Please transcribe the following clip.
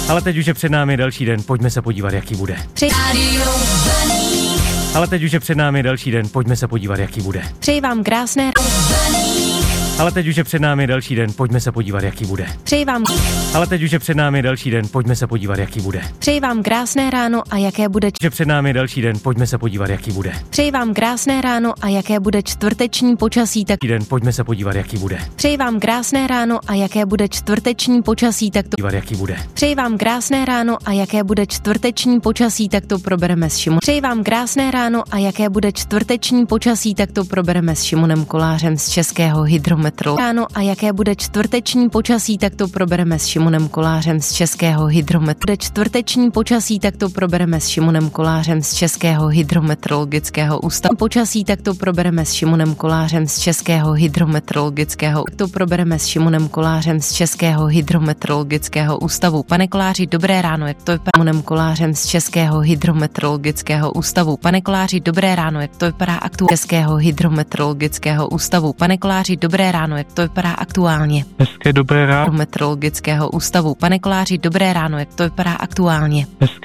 Ale teď už je před námi další den, pojďme se podívat, jaký bude. Ale teď už je před námi další den, pojďme se podívat, jaký bude. Přeji vám krásné. Ale teď už je před námi další den, pojďme se podívat, jaký bude. Přeji vám. Ale teď už je před námi další den, pojďme se podívat, jaký bude. Přeji vám krásné ráno a jaké bude. Že před námi další den, pojďme se podívat, jaký bude. Přeji vám krásné ráno a jaké bude čtvrteční počasí. Tak Den, pojďme se podívat, jaký bude. přeji vám krásné ráno a jaké bude čtvrteční počasí. Tak to Podívat, jaký bude. přeji vám krásné ráno a jaké bude čtvrteční počasí. Tak to probereme s Šimonem. Přeji vám krásné ráno a jaké bude čtvrteční počasí. Tak to probereme s Šimonem Kolářem z Českého hydrometru. Ráno a jaké bude čtvrteční počasí. Tak to probereme s Šimonem Kolářem z Českého hydrometru. Bude čtvrteční počasí. Tak to probereme s Šimonem Kolářem z Českého hydrometeorologického ústavu. Počasí. Tak to probereme s Šimonem Kolářem z Českého hydrometeorologického. To probereme s Šimonem Kolářem z Českého hydrometeorologického ústavu. Pane Koláři, dobré ráno. Jak to je Šimonem Kolářem z Českého hydrometeorologického ústavu. Pane Koláři, dobré ráno. Jak to vypadá aktuálně Českého hydrometeorologického ústavu. Pane Koláři, dobré ráno. Jak to vypadá aktuálně Hezké dobré ráno. meteorologického ústavu. Pane Koláři, dobré ráno. Jak to vypadá aktuálně